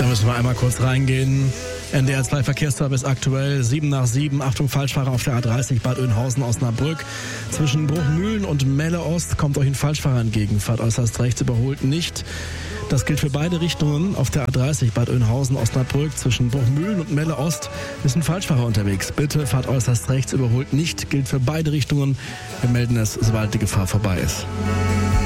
Da müssen wir einmal kurz reingehen. NDR 2 Verkehrsservice aktuell 7 nach 7. Achtung, Falschfahrer auf der A30 Bad Oeynhausen Osnabrück. Zwischen Bruchmühlen und Melle Ost kommt euch ein Falschfahrer entgegen. Fahrt äußerst rechts, überholt nicht. Das gilt für beide Richtungen. Auf der A30 Bad Oeynhausen Osnabrück zwischen Bruchmühlen und Melle Ost ist ein Falschfahrer unterwegs. Bitte fahrt äußerst rechts, überholt nicht. Gilt für beide Richtungen. Wir melden es, sobald die Gefahr vorbei ist.